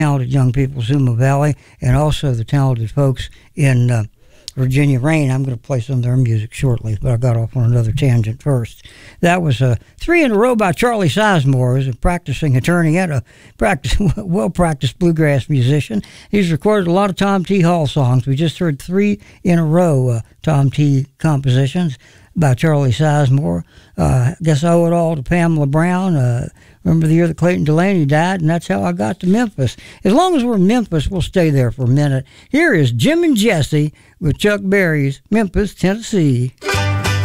talented young people of Zuma Valley, and also the talented folks in Virginia Rain. I'm going to play some of their music shortly, but I got off on another tangent first. That was 3 in a row by Charlie Sizemore, who's a practicing attorney and a well-practiced bluegrass musician. He's recorded a lot of Tom T. Hall songs. We just heard 3 in a row Tom T. compositions by Charlie Sizemore. I guess I owe it all to Pamela Brown. Remember the year that Clayton Delaney died, and that's how I got to Memphis. As long as we're in Memphis, we'll stay there for a minute. Here is Jim and Jesse with Chuck Berry's Memphis, Tennessee.